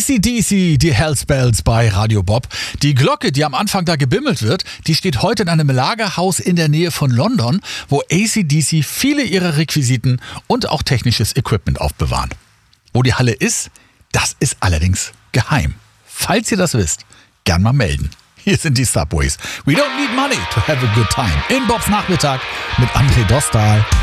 AC/DC, die Hellspells bei Radio Bob. Die Glocke, die am Anfang da gebimmelt wird, die steht heute in einem Lagerhaus in der Nähe von London, wo AC/DC viele ihrer Requisiten und auch technisches Equipment aufbewahren. Wo die Halle ist, das ist allerdings geheim. Falls ihr das wisst, gern mal melden. Hier sind die Subways. We don't need money to have a good time. In Bobs Nachmittag mit André Dostal.